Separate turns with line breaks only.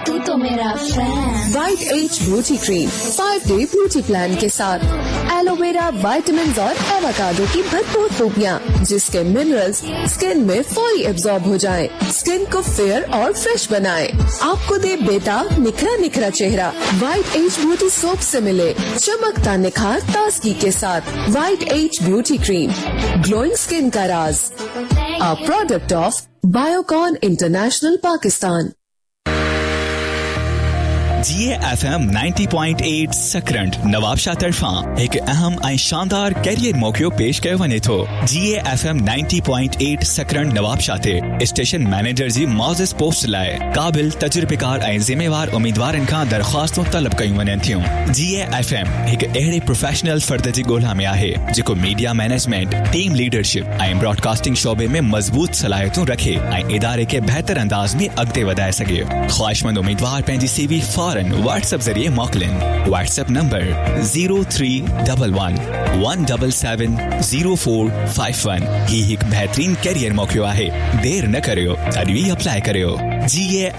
तू तो मेरा fan.
White as beauty cream 5-day beauty plan के साथ एलोवेरा, विटामिन और एवोकाडो की भरपूर खूबियाँ, जिसके मिनरल्स स्किन में फौरी एब्जॉर्ब हो जाएं, स्किन को फेयर और फ्रेश बनाएं, आपको दे बेटा निखरा निखरा चेहरा। वाइट एज ब्यूटी सोप से मिले चमकता निखार ताजगी के साथ। White as beauty cream, glowing skin का राज, a product of Biocon international Pakistan.
GAFM 90.8 सकरंट Nawabshah तरफा एक अहम ऐं शानदार कैरियर मौक़ो पेश कयो वञे थो। GAFM 90.8 सकरंट नवाबशाह ते स्टेशन मैनेजर जी मौज़िज़ पोस्ट लाइ क़ाबिल तजुर्बेकार ऐं ज़िम्मेवार उम्मीदवारनि खां दरख़्वास्तूं तलब कयूं वञनि थियूं। GAFM हिकु अहिड़े प्रोफेशनल फ़र्द जी ॻोल्हा में आहे जेको मीडिया मैनेजमेंट, टीम लीडरशिप ऐं ब्रॉडकास्टिंग शोबे में मज़बूत सलाहियतूं रखे ऐं इदारे खे बहितर अंदाज़ में अॻिते वधाए सघे। ख़्वाहिशमंद उम्मीदवार पंहिंजी CV व्हाट्सएप जरिए मोकलिन। WhatsApp number 0311177041। ही एक बेहतरीन कैरियर मौक़ो आहे। देर न करियो, अॼु ही अप्लाई करियो।